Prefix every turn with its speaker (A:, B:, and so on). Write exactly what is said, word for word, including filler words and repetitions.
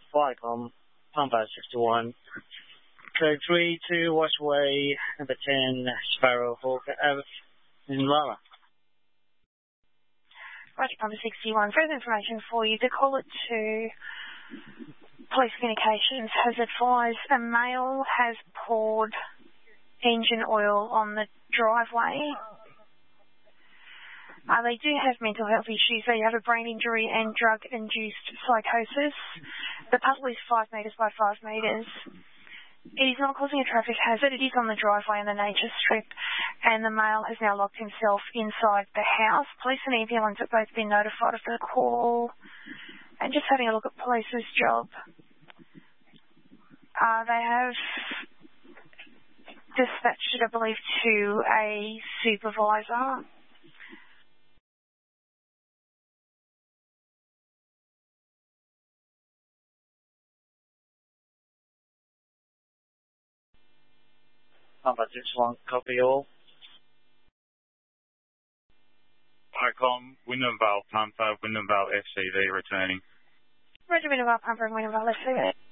A: Viacom, Pampa sixty-one. Code three to Washway, number ten, Sparrow Hawk Ave in Lara.
B: Roger, Pampa sixty-one. Further information for you. The caller to Police Communications has advised a male has poured engine oil on the driveway. Uh, they do have mental health issues. They have a brain injury and drug-induced psychosis. The puddle is five metres by five metres. It is not causing a traffic hazard. It is on the driveway in the nature strip, and the male has now locked himself inside the house. Police and ambulance have both been notified of the call. And just having a look at police's job. Uh, they have dispatched it, I believe, to a supervisor.
A: Pampa sixty-one, copy all.
C: Viacom, Wyndham Vale, Pampa, Wyndham Vale F C V returning.
B: Roger, Wyndham Vale, Pampa, and Wyndham Vale F C V.